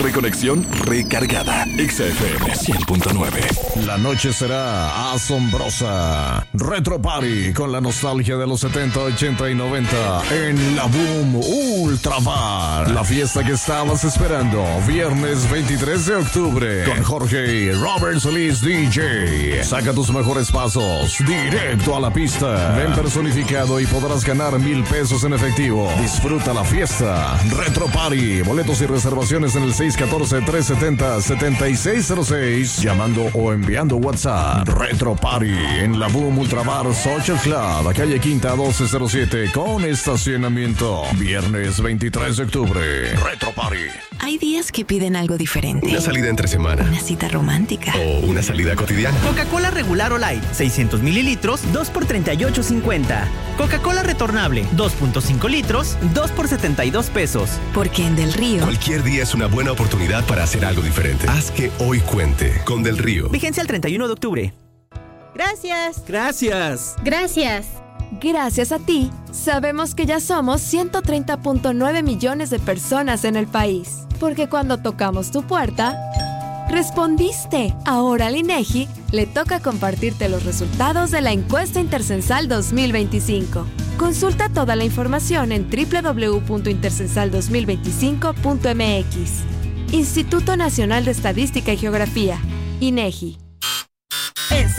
reconexión recargada. XFM 100.9. La noche será asombrosa. Retro Party con la nostalgia de los 70, 80 y 90 en la Boom Ultra Bar. La fiesta que estabas esperando. Viernes 23 de octubre con Jorge Robert Solís DJ. Saca tus mejores pasos directo a la pista. Ven personificado y podrás ganar 1,000 pesos en efectivo. Disfruta la fiesta. Retro Party. Boletos y reservaciones en el 614-370-7606. Llamando o enviando WhatsApp. Retro Party en la Boom Ultra Bar Social Club, calle Quinta 1207 con estacionamiento. Viernes 23 de octubre. Retro Party. Hay días que piden algo diferente. Una salida entre semana. Una cita romántica. O una salida cotidiana. Coca-Cola regular o light, 600 mililitros, 2 por $38.50. Coca-Cola retornable, 2.5 litros, 2 por $72. Porque en Del Río, cualquier día es una buena oportunidad para hacer algo diferente. Haz que hoy cuente con Del Río. Vigencia el 31 de octubre. Gracias. Gracias. Gracias. Gracias a ti, sabemos que ya somos 130.9 millones de personas en el país. Porque cuando tocamos tu puerta, respondiste. Ahora al INEGI le toca compartirte los resultados de la encuesta Intercensal 2025. Consulta toda la información en www.intercensal2025.mx. Instituto Nacional de Estadística y Geografía, INEGI.